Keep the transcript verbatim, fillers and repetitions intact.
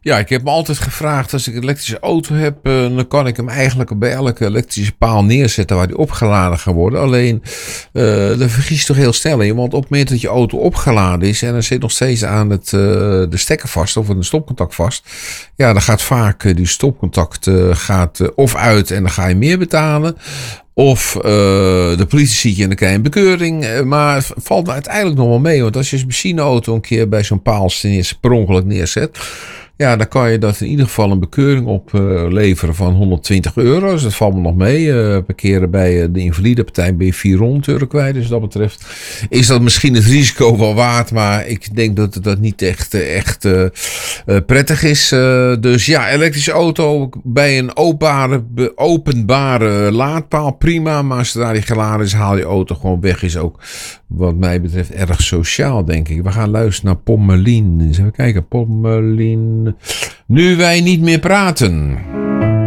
Ja, ik heb me altijd gevraagd, als ik een elektrische auto heb, uh, dan kan ik hem eigenlijk bij elke elektrische paal neerzetten waar die opgeladen gaat worden. Alleen, uh, dat vergis je toch heel snel in. Want op het moment dat je auto opgeladen is en er zit nog steeds aan het, uh, de stekker vast of een stopcontact vast. Ja, dan gaat vaak uh, die stopcontact uh, gaat, uh, of uit en dan ga je meer betalen. Of uh, de politie ziet je en dan krijg je een bekeuring. Uh, maar het valt me uiteindelijk nog wel mee. Want als je een benzineauto een keer bij zo'n paal per ongeluk neerzet. Ja, dan kan je dat in ieder geval een bekeuring opleveren uh, van honderdtwintig euro. Dus dat valt me nog mee. Uh, parkeren bij uh, de invalidepartij ben je vierhonderd euro kwijt. Dus wat dat betreft is dat misschien het risico wel waard. Maar ik denk dat dat niet echt, echt uh, uh, prettig is. Uh, dus ja, elektrische auto bij een openbare, openbare laadpaal prima. Maar zodra die geladen is, haal je auto gewoon weg. Is ook wat mij betreft erg sociaal, denk ik. We gaan luisteren naar Pommelien. Eens even kijken, Pommelien. Nu wij niet meer praten.